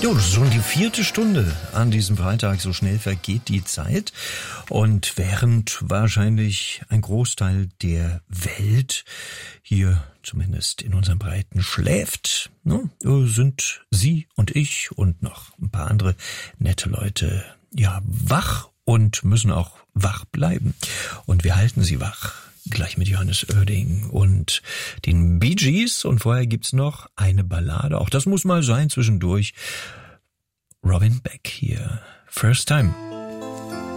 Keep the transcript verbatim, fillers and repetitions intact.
Jo, das ist schon die vierte Stunde an diesem Freitag. So schnell vergeht die Zeit. Und während wahrscheinlich ein Großteil der Welt hier zumindest in unseren Breiten schläft, ne, sind Sie und ich und noch ein paar andere nette Leute ja wach und müssen auch wach bleiben. Und wir halten Sie wach. Gleich mit Johannes Oerding und den Bee Gees. Und vorher gibt's noch eine Ballade. Auch das muss mal sein zwischendurch. Robin Beck hier. First Time.